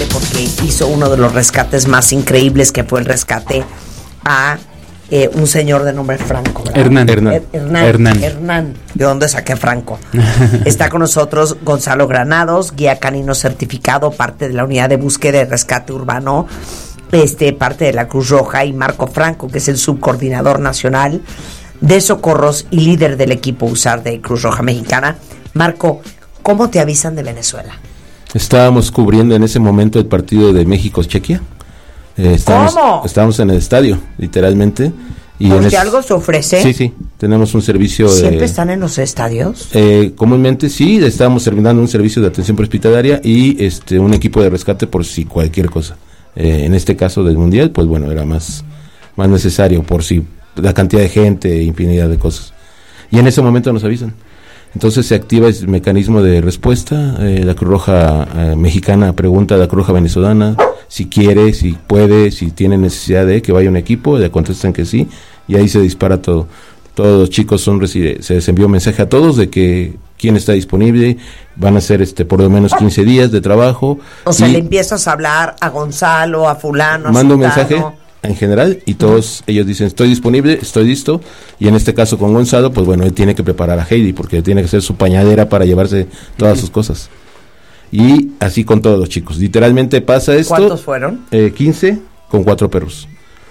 rescate porque hizo uno de los rescates más increíbles, que fue el rescate a un señor de nombre Franco, ¿verdad? Hernán. ¿De dónde saqué Franco? Está con nosotros Gonzalo Granados, guía canino certificado, parte de la unidad de búsqueda y rescate urbano, parte de la Cruz Roja, y Marco Franco, que es el subcoordinador nacional de socorros y líder del equipo USAR de Cruz Roja Mexicana. Marco, ¿cómo te avisan de Venezuela? Estábamos cubriendo en ese momento el partido de México-Chequia. ¿Cómo? Estábamos en el estadio, literalmente. Y ¿Porque algo se ofrece? Sí, tenemos un servicio. ¿Siempre están en los estadios? Comúnmente sí, estábamos terminando un servicio de atención prehospitalaria y un equipo de rescate por si cualquier cosa. En este caso del Mundial, pues bueno, era más necesario por si la cantidad de gente, infinidad de cosas. Y en ese momento nos avisan. Entonces se activa el mecanismo de respuesta. La Cruz Roja mexicana pregunta a la Cruz Roja venezolana si quiere, si puede, si tiene necesidad de que vaya un equipo. Le contestan que sí, y ahí se dispara todo. Todos los chicos se les envió un mensaje a todos de que quién está disponible. Van a ser por lo menos 15 días de trabajo. O sea, le empiezas a hablar a Gonzalo, a fulano, a mando un mensaje en general y todos ellos dicen estoy disponible, estoy listo. Y en este caso con Gonzalo, pues bueno, él tiene que preparar a Heidi porque tiene que ser su pañadera para llevarse todas sus cosas. Y así con todos los chicos, literalmente pasa esto. ¿Cuántos fueron? 15 con 4 perros.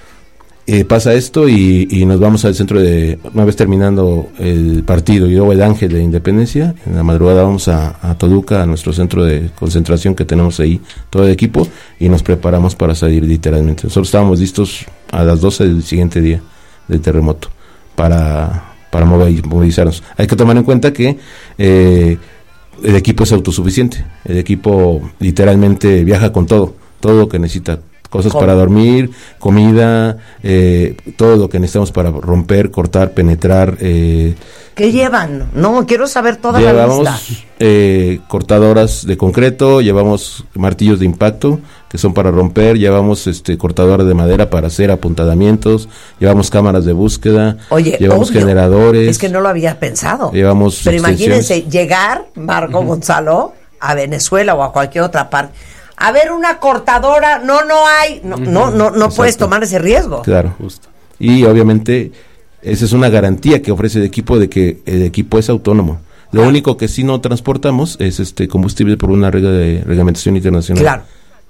Pasa esto y nos vamos al centro una vez terminando el partido y luego el Ángel de Independencia, en la madrugada vamos a Toluca, a nuestro centro de concentración que tenemos ahí, todo el equipo, y nos preparamos para salir literalmente. Nosotros estábamos listos a las 12 del siguiente día del terremoto para movilizarnos. Hay que tomar en cuenta que el equipo es autosuficiente, el equipo literalmente viaja con todo lo que necesita. Cosas para dormir, comida, todo lo que necesitamos para romper, cortar, penetrar. ¿Qué llevan? No, quiero saber toda la lista. Llevamos cortadoras de concreto, llevamos martillos de impacto, que son para romper, llevamos cortadoras de madera para hacer apuntadamientos, llevamos cámaras de búsqueda, llevamos generadores. Es que no lo había pensado. Llevamos Pero imagínense, llegar, Marco, Gonzalo, a Venezuela o a cualquier otra parte. A ver, una cortadora, no hay, no puedes tomar ese riesgo. Claro, justo. Y obviamente esa es una garantía que ofrece el equipo de que el equipo es autónomo. Lo único que sí no transportamos es combustible por una regla de reglamentación internacional. Claro.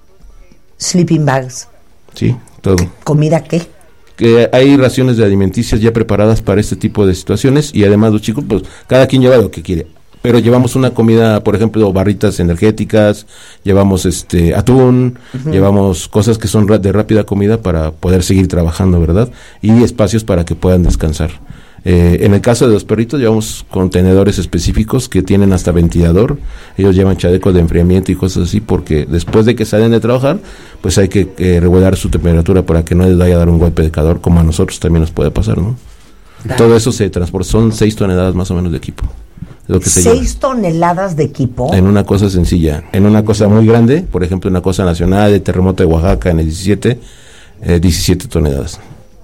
Sleeping bags. Sí, todo. ¿Comida qué? Que hay raciones de alimenticias ya preparadas para este tipo de situaciones y además los chicos, pues cada quien lleva lo que quiere. Pero llevamos una comida, por ejemplo, barritas energéticas, llevamos atún, llevamos cosas que son de rápida comida para poder seguir trabajando, ¿verdad? Y espacios para que puedan descansar. En el caso de los perritos llevamos contenedores específicos que tienen hasta ventilador. Ellos llevan chalecos de enfriamiento y cosas así porque después de que salen de trabajar, pues hay que regular su temperatura para que no les vaya a dar un golpe de calor, como a nosotros también nos puede pasar, ¿no? Claro. Todo eso se transporta, son 6 toneladas más o menos de equipo. Lo que 6 toneladas de equipo. En una cosa sencilla, en una cosa muy grande, por ejemplo, una cosa nacional, el terremoto de Oaxaca en el 17 toneladas.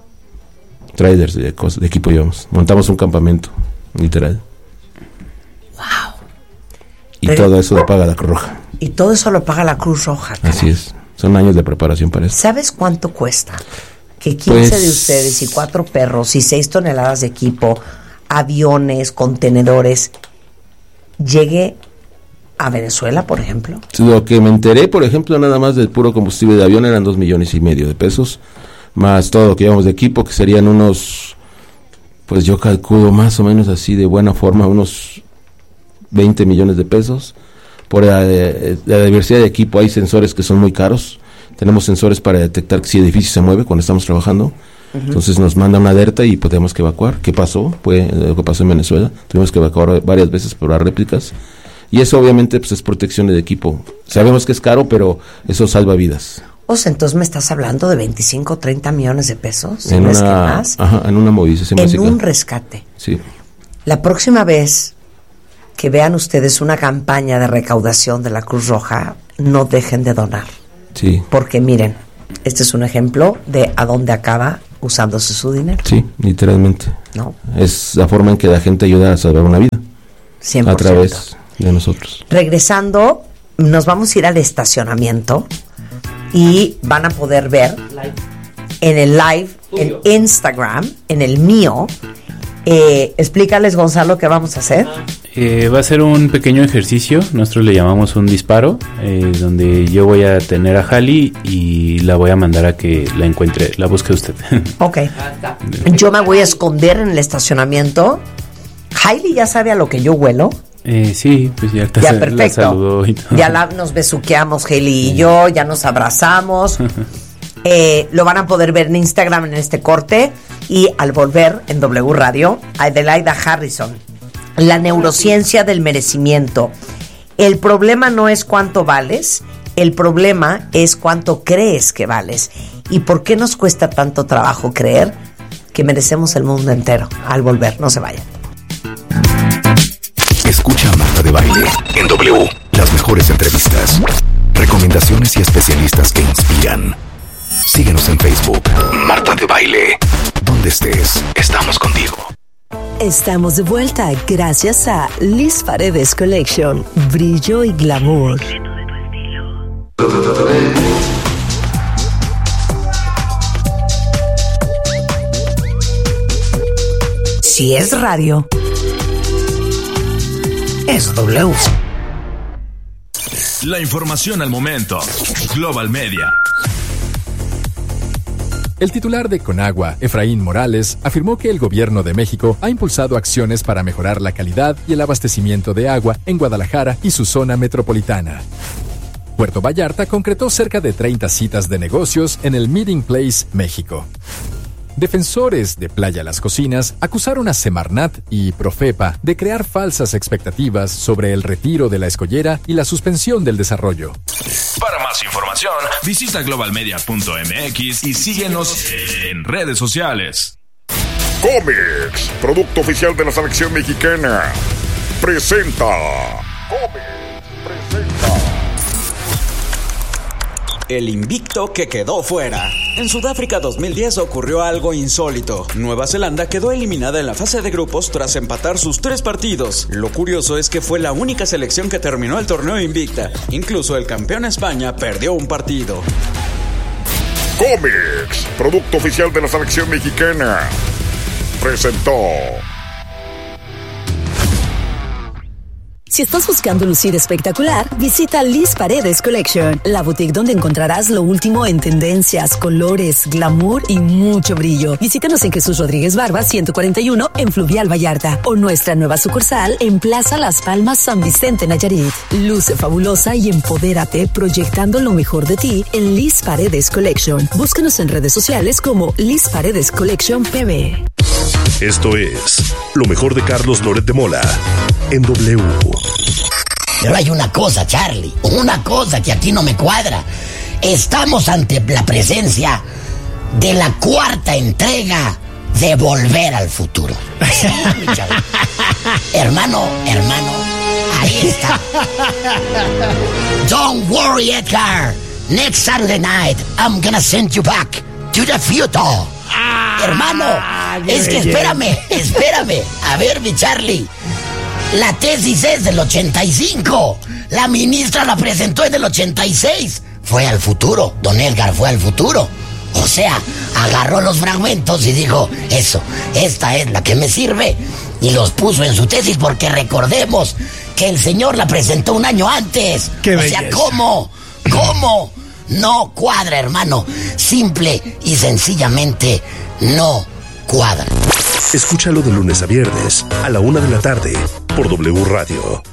Trailers de equipo llevamos. Montamos un campamento, literal. Wow. Y todo eso lo paga la Cruz Roja. Y todo eso lo paga la Cruz Roja. Caray. Así es. Son años de preparación para eso. ¿Sabes cuánto cuesta que 15 de ustedes y 4 perros y 6 toneladas de equipo, aviones, contenedores, llegue a Venezuela, por ejemplo? Lo que me enteré, por ejemplo, nada más del puro combustible de avión eran 2,5 millones de pesos, más todo lo que llevamos de equipo, que serían unos, pues yo calculo más o menos así de buena forma, unos 20 millones de pesos. Por la diversidad de equipo hay sensores que son muy caros. Tenemos sensores para detectar si el edificio se mueve cuando estamos trabajando. Entonces nos manda una alerta y tenemos que evacuar. ¿Qué pasó? Fue lo que pasó en Venezuela. Tuvimos que evacuar varias veces por las réplicas. Y eso obviamente pues es protección del equipo. Sabemos que es caro, pero eso salva vidas. O sea, entonces me estás hablando de 25, 30 millones de pesos. En una movilización básica. En un rescate. Sí. La próxima vez que vean ustedes una campaña de recaudación de la Cruz Roja, no dejen de donar. Sí. Porque miren, este es un ejemplo de a dónde acaba usándose su dinero. Sí, literalmente. ¿No? Es la forma en que la gente ayuda a salvar una vida. 100%. A través de nosotros. Regresando, nos vamos a ir al estacionamiento y van a poder ver en el live en Instagram, en el mío. Explícales, Gonzalo, qué vamos a hacer. Va a ser un pequeño ejercicio, nosotros le llamamos un disparo, donde yo voy a tener a Jali y la voy a mandar a que la encuentre, la busque usted. Ok. Yo me voy a esconder en el estacionamiento. Hailey ya sabe a lo que yo huelo. Sí, pues ya perfecto. La saludó y todo. Ya nos besuqueamos Hailey y yo, ya nos abrazamos. Lo van a poder ver en Instagram en este corte y al volver en W Radio, Adelaida Harrison, la neurociencia del merecimiento. El problema no es cuánto vales, el problema es cuánto crees que vales. ¿Y por qué nos cuesta tanto trabajo creer que merecemos el mundo entero? Al volver, no se vayan. Escucha a Marta de Baile en W. Las mejores entrevistas, recomendaciones y especialistas que inspiran. Síguenos en Facebook. Marta de Baile. Donde estés, estamos contigo. Estamos de vuelta gracias a Liz Paredes Collection. Brillo y glamour. Si es radio, es W. La información al momento. Global Media. El titular de Conagua, Efraín Morales, afirmó que el gobierno de México ha impulsado acciones para mejorar la calidad y el abastecimiento de agua en Guadalajara y su zona metropolitana. Puerto Vallarta concretó cerca de 30 citas de negocios en el Meeting Place, México. Defensores de Playa Las Cocinas acusaron a Semarnat y Profepa de crear falsas expectativas sobre el retiro de la escollera y la suspensión del desarrollo. Para más información, visita globalmedia.mx y síguenos en redes sociales. Comex, producto oficial de la selección mexicana, presenta. El invicto que quedó fuera. En Sudáfrica 2010 ocurrió algo insólito. Nueva Zelanda quedó eliminada en la fase de grupos tras empatar sus 3 partidos. Lo curioso es que fue la única selección que terminó el torneo invicta. Incluso el campeón España perdió un partido. Comex, producto oficial de la selección mexicana, presentó. Si estás buscando lucir espectacular, visita Liz Paredes Collection, la boutique donde encontrarás lo último en tendencias, colores, glamour y mucho brillo. Visítanos en Jesús Rodríguez Barba 141 en Fluvial Vallarta o nuestra nueva sucursal en Plaza Las Palmas San Vicente Nayarit. Luce fabulosa y empodérate proyectando lo mejor de ti en Liz Paredes Collection. Búscanos en redes sociales como Liz Paredes Collection PB. Esto es lo mejor de Carlos Loret de Mola en W. Pero hay una cosa, Charlie, una cosa que aquí no me cuadra. Estamos ante la presencia de la 4ª entrega de Volver al Futuro. Sí, hermano, ahí está. Don't worry, Edgar. Next Saturday night, I'm gonna send you back to the future. Hermano, es que espérame. A ver, mi Charlie. La tesis es del 85. La ministra la presentó en el 86. Fue al futuro. Don Edgar fue al futuro. O sea, agarró los fragmentos y dijo, eso, esta es la que me sirve. Y los puso en su tesis porque recordemos que el señor la presentó un año antes. ¡Qué belleza! O sea, ¿cómo? No cuadra, hermano. Simple y sencillamente no cuadra. Escúchalo de lunes a viernes a la 1 de la tarde por W Radio.